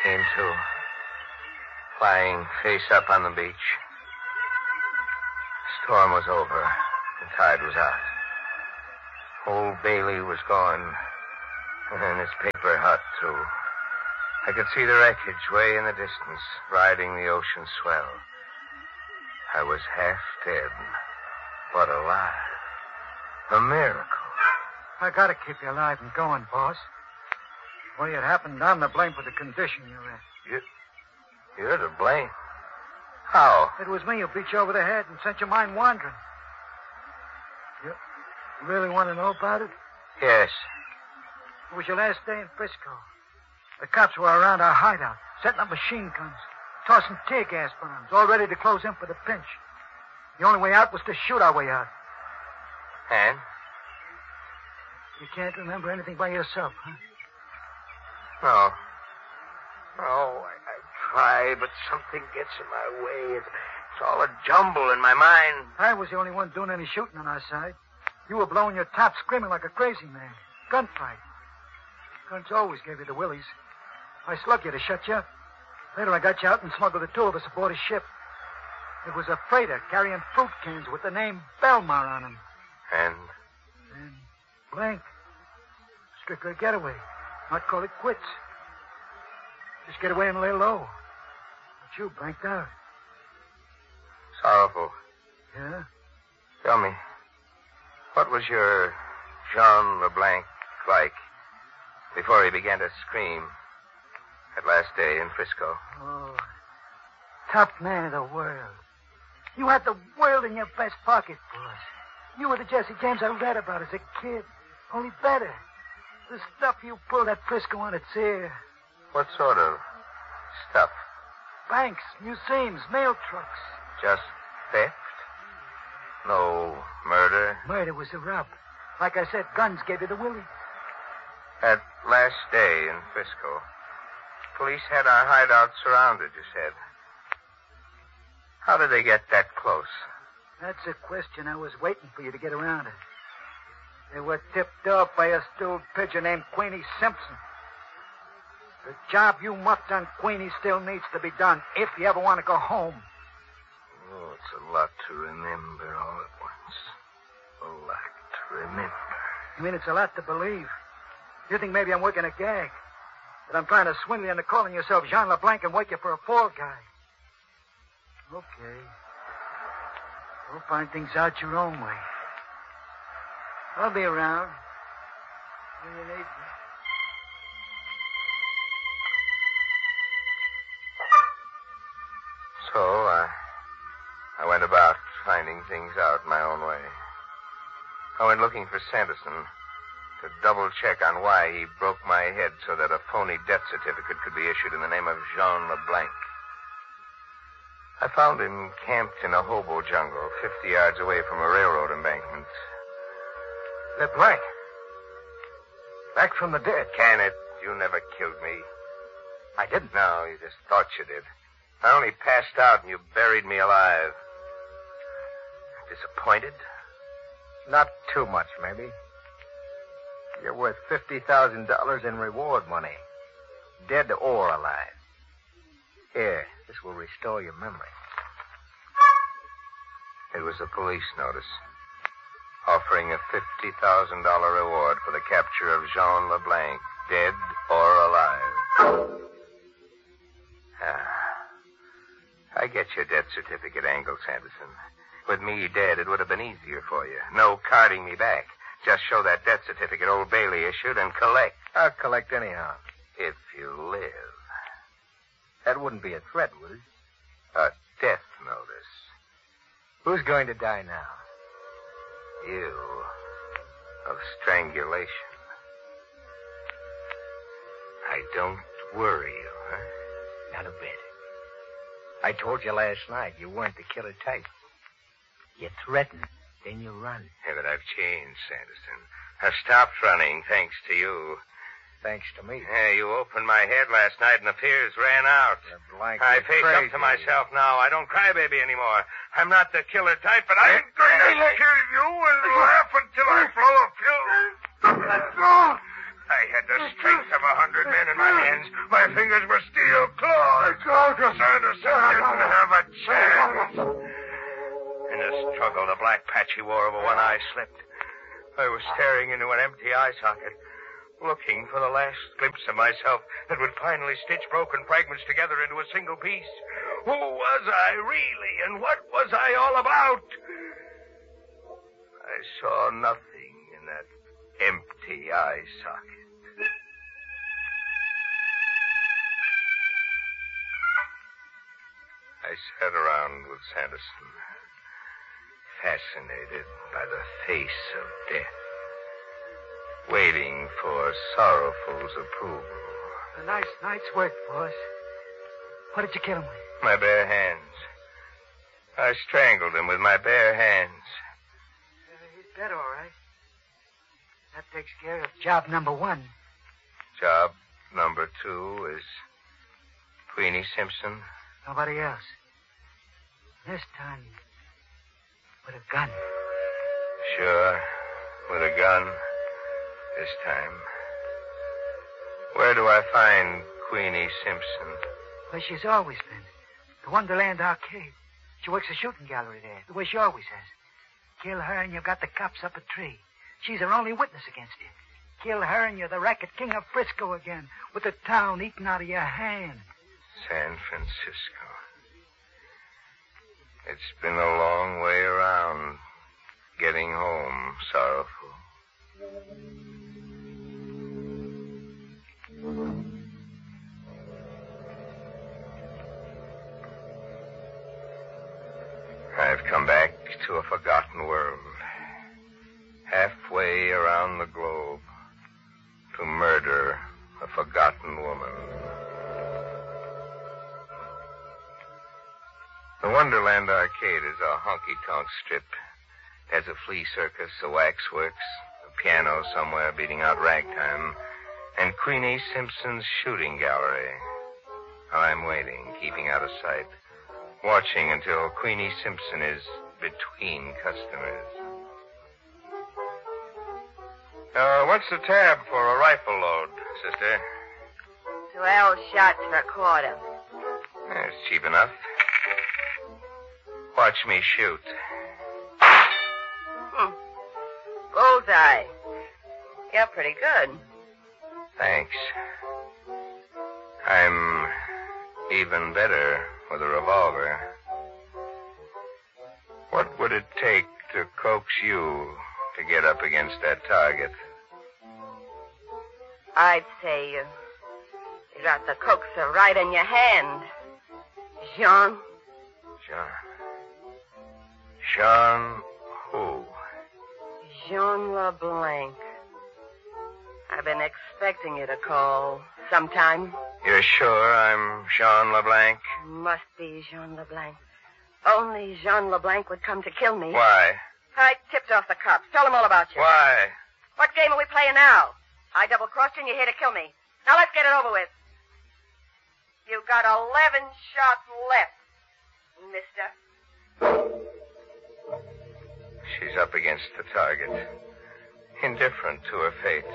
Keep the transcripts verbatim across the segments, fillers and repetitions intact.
Came to, lying face up on the beach. The storm was over. The tide was out. Old Bailey was gone, and his paper hut, too. I could see the wreckage way in the distance, riding the ocean swell. I was half dead, but alive. A miracle. I gotta keep you alive and going, boss. The way it happened, I'm to blame for the condition you're in. You, you're to blame? How? It was me who beat you over the head and sent your mind wandering. You really want to know about it? Yes. It was your last day in Frisco. The cops were around our hideout, setting up machine guns, tossing tear gas bombs, all ready to close in for the pinch. The only way out was to shoot our way out. And? You can't remember anything by yourself, huh? No. No, I, I try, but something gets in my way. It's, it's all a jumble in my mind. I was the only one doing any shooting on our side. You were blowing your top, screaming like a crazy man. Gunfight. Guns always gave you the willies. I slugged you to shut you up. Later I got you out and smuggled the two of us aboard a ship. It was a freighter carrying fruit cans with the name Belmar on them. And? And blank. Strictly a getaway. Not call it quits. Just get away and lay low. But you blanked out. Sorrowful. Yeah? Tell me, what was your Jean LeBlanc like before he began to scream that last day in Frisco? Oh, top man of the world. You had the world in your vest pocket, boss. You were the Jesse James I read about as a kid, only better. The stuff you pulled at Frisco on its ear. What sort of stuff? Banks, museums, mail trucks. Just theft? No murder? Murder was the rub. Like I said, guns gave you the willie. That last day in Frisco, police had our hideout surrounded, you said. How did they get that close? That's a question I was waiting for you to get around to. They were tipped off by a stewed pigeon named Queenie Simpson. The job you muffed on Queenie still needs to be done if you ever want to go home. Oh, it's a lot to remember all at once. A lot to remember. I mean, it's a lot to believe. You think maybe I'm working a gag. That I'm trying to swindle you into calling yourself Jean LeBlanc and wake you for a fall guy. Okay. We'll find things out your own way. I'll be around when you need me. So, uh, I went about finding things out my own way. I went looking for Sanderson to double-check on why he broke my head so that a phony death certificate could be issued in the name of Jean LeBlanc. I found him camped in a hobo jungle fifty yards away from a railroad embankment. LeBlanc. Back from the dead. Can it? You never killed me. I didn't. No, you just thought you did. I only passed out and you buried me alive. Disappointed? Not too much, maybe. You're worth fifty thousand dollars in reward money. Dead or alive. Here, this will restore your memory. It was a police notice offering a fifty thousand dollars reward for the capture of Jean LeBlanc, dead or alive. Ah. I get your death certificate angle, Sanderson. With me dead, it would have been easier for you. No carting me back. Just show that death certificate old Bailey issued and collect. I'll collect anyhow. If you live. That wouldn't be a threat, would it? A death notice. Who's going to die now? You. Of strangulation. I don't worry you, huh? Not a bit. I told you last night you weren't the killer type. You threaten, then you run. Yeah, but I've changed, Sanderson. I've stopped running, thanks to you. Thanks to me. Yeah, you opened my head last night and the fears ran out. LeBlanc, I face crazy. up to myself now. I don't cry baby anymore. I'm not the killer type, but I'm going to kill you and laugh until I blow a fuse. Let go! I had the strength of a hundred men in my hands. My fingers were steel claws. Sanderson didn't have a chance. In the struggle, the black patchy wore over one eye slipped. I was staring into an empty eye socket, looking for the last glimpse of myself that would finally stitch broken fragments together into a single piece. Who was I really, and what was I all about? I saw nothing in that empty eye socket. I sat around with Sanderson, fascinated by the face of death, waiting for Sorrowful's approval. A nice night's work, boss. What did you kill him with? My bare hands. I strangled him with my bare hands. Uh, he's dead, all right. That takes care of job number one. Job number two is Queenie Simpson. Nobody else. This time, with a gun. Sure, with a gun. This time. Where do I find Queenie Simpson? Where she's always been. The Wonderland Arcade. She works a shooting gallery there, the way she always has. Kill her and you've got the cops up a tree. She's her only witness against you. Kill her and you're the racket king of Frisco again, with the town eating out of your hand. San Francisco. It's been a long way around getting home, Sorrowful. I've come back to a forgotten world, halfway around the globe, to murder a forgotten woman. The Wonderland Arcade is a honky-tonk strip. It has a flea circus, a waxworks, a piano somewhere beating out ragtime, and Queenie Simpson's shooting gallery. I'm waiting, keeping out of sight, watching until Queenie Simpson is between customers. Uh, what's the tab for a rifle load, sister? Twelve shots for a quarter. That's cheap enough. Watch me shoot. Hmm. Bullseye. You're pretty good. Thanks. I'm even better with a revolver. What would it take to coax you to get up against that target? I'd say you, you got the coaxer right in your hand. Jean. Jean. Jean who? Jean LeBlanc. I've been expecting you to call sometime. You're sure I'm Jean LeBlanc? Must be Jean LeBlanc. Only Jean LeBlanc would come to kill me. Why? I tipped off the cops. Tell them all about you. Why? What game are we playing now? I double-crossed you and you're here to kill me. Now let's get it over with. You've got eleven shots left, mister. She's up against the target, indifferent to her fate.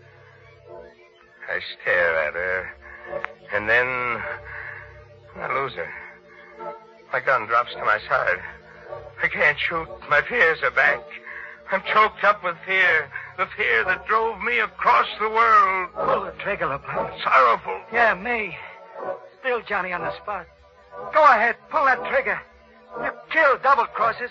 I stare at her, and then I lose her. My gun drops to my side. I can't shoot. My fears are back. I'm choked up with fear. The fear that drove me across the world. Pull the trigger, LeBlanc. Sorrowful. Yeah, me. Still Johnny on the spot. Go ahead, pull that trigger. You killed double crosses.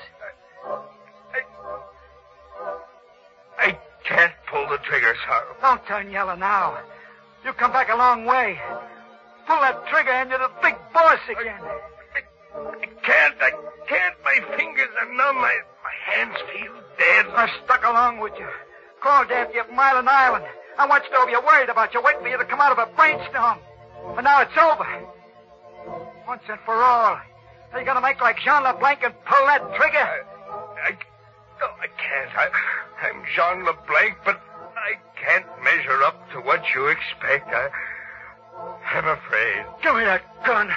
I can't pull the trigger, Sorrowful. Don't turn yellow now. You come back a long way. Pull that trigger and you're the big boss again. I can't. I can't. My fingers are numb. My, my hands feel dead. I stuck along with you. Crawled after you from Island Island. I watched over you, worried about you, waiting for you to come out of a brainstorm. But now it's over. Once and for all. Are you going to make like Jean LeBlanc and pull that trigger? I, I, no, I can't. I, I'm Jean LeBlanc, but I can't measure up to what you expect. I, I'm afraid. Give me that gun.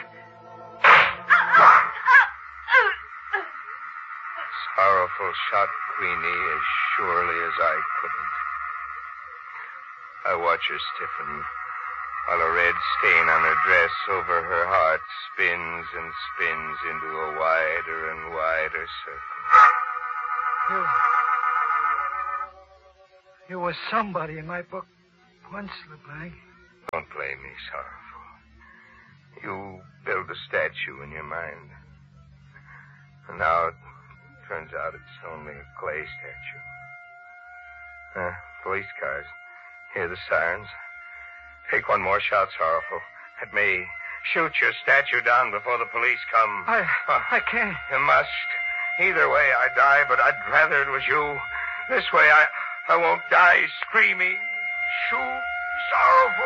Sorrowful shot Queenie as surely as I couldn't. I watch her stiffen, while a red stain on her dress over her heart spins and spins into a wider and wider circle. You... You were somebody in my book once, LeBlanc. Don't blame me, Sorrowful. You built a statue in your mind. And now it turns out it's only a clay statue. Uh, police cars. Hear the sirens. Take one more shot, Sorrowful. Let me shoot your statue down before the police come. I... Uh, I can't. You must. Either way I die, but I'd rather it was you. This way I... I won't die screaming. Shoot, Sorrowful.